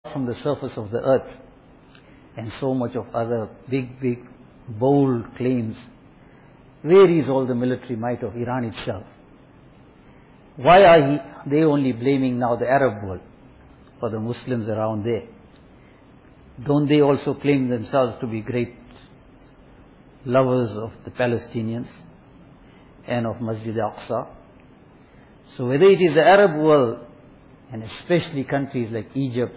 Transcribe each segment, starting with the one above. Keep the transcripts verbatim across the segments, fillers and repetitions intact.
from the surface of the earth, and so much of other big, big, bold claims. Where is all the military might of Iran itself? Why are he, they only blaming now the Arab world for the Muslims around there? Don't they also claim themselves to be great lovers of the Palestinians and of Masjid al-Aqsa? So whether it is the Arab world, and especially countries like Egypt,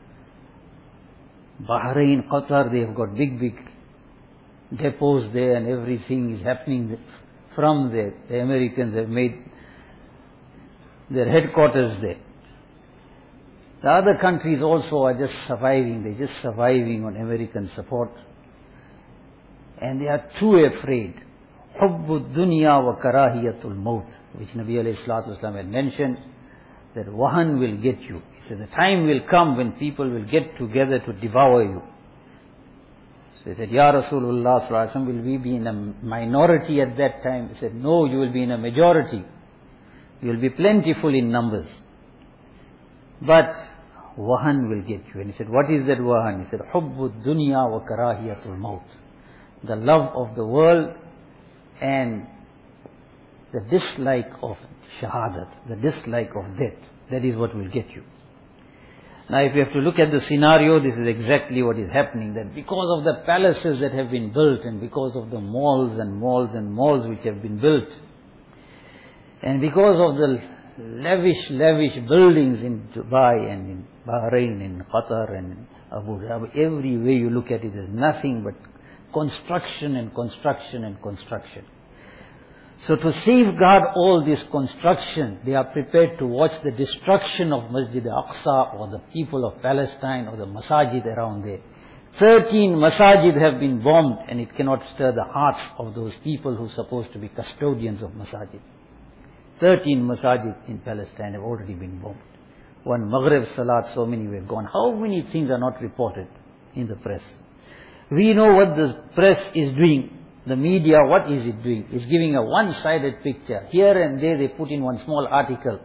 Bahrain, Qatar, they have got big, big depots there, and everything is happening from there. The Americans have made their headquarters there. The other countries also are just surviving. They're just surviving on American support. And they are too afraid. Hubbu dunya wa karahiyatul maut, which Nabi alayhi salatu wasalam had mentioned, that wahan will get you. He said, the time will come when people will get together to devour you. So he said, Ya Rasulullah sallallahu alaihi wasallam, will we be in a minority at that time? He said, no, you will be in a majority. You will be plentiful in numbers. But wahan will get you. And he said, what is that wahan? He said, Hubbu dunya wa karahiyatul maut. The love of the world and the dislike of shahadat, the dislike of death. That is what will get you. Now if you have to look at the scenario, this is exactly what is happening. That because of the palaces that have been built, and because of the malls and malls and malls which have been built, and because of the lavish, lavish buildings in Dubai and in Bahrain, in Qatar and in Abu Dhabi, everywhere you look at it, there's nothing but construction and construction and construction. So to safeguard all this construction, they are prepared to watch the destruction of Masjid al-Aqsa or the people of Palestine or the masajid around there. Thirteen masajid have been bombed, and it cannot stir the hearts of those people who are supposed to be custodians of masajid. Thirteen masajid in Palestine have already been bombed. One Maghrib Salat, so many were gone. How many things are not reported in the press? We know what the press is doing. The media, what is it doing? It's giving a one-sided picture. Here and there they put in one small article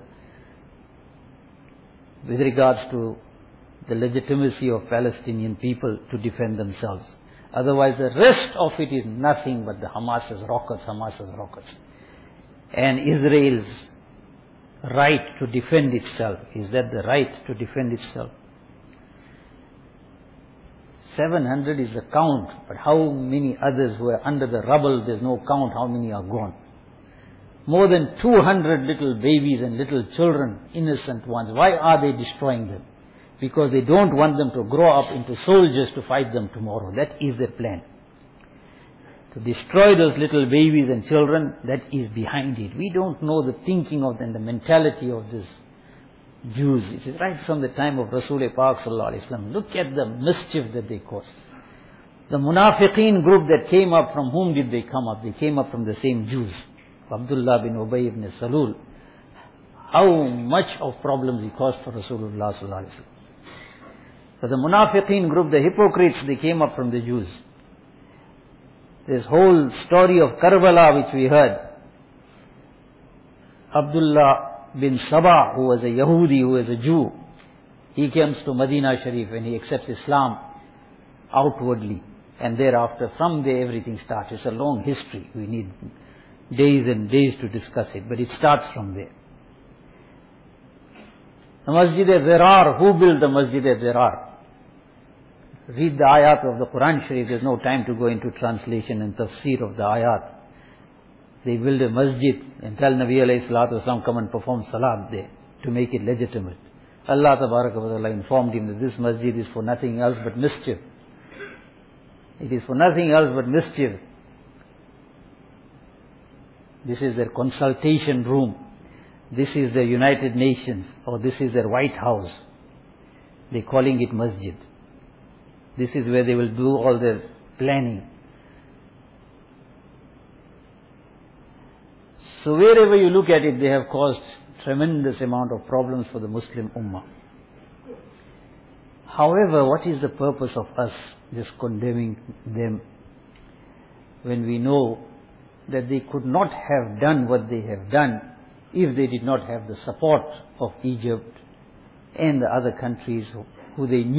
with regards to the legitimacy of Palestinian people to defend themselves. Otherwise the rest of it is nothing but the Hamas's rockets, Hamas's rockets. And Israel's right to defend itself. Is that the right to defend itself? seven hundred is the count, but how many others who are under the rubble, there's no count how many are gone. More than two hundred little babies and little children, innocent ones. Why are they destroying them? Because they don't want them to grow up into soldiers to fight them tomorrow. That is their plan. To destroy those little babies and children, that is behind it. We don't know the thinking of and the mentality of this Jews. It is right from the time of Rasul Pak sallallahu alaihi wasallam. Look at the mischief that they caused. The Munafiqeen group that came up, from whom did they come up? They came up from the same Jews. Abdullah bin Ubay ibn Salul. How much of problems he caused for Rasulullah sallallahu alaihi wasallam. So the Munafiqeen group, the hypocrites, they came up from the Jews. This whole story of Karbala which we heard. Abdullah bin Sabah, who was a Yahudi, who was a Jew, he comes to Medina Sharif and he accepts Islam outwardly, and thereafter from there everything starts. It's a long history. We need days and days to discuss it, but it starts from there. The Masjid al-Zirar, who built the Masjid al-Zirar? Read the ayat of the Quran Sharif. There's no time to go into translation and tafsir of the ayat. They build a masjid and tell Nabi alayhi salatu wasalam, come and perform salat there to make it legitimate. Allah tabaraka wa ta'ala informed him that this masjid is for nothing else but mischief. It is for nothing else but mischief. This is their consultation room. This is the United Nations, or this is their White House. They're calling it masjid. This is where they will do all their planning. So wherever you look at it, they have caused tremendous amount of problems for the Muslim Ummah. However, what is the purpose of us just condemning them when we know that they could not have done what they have done if they did not have the support of Egypt and the other countries who they knew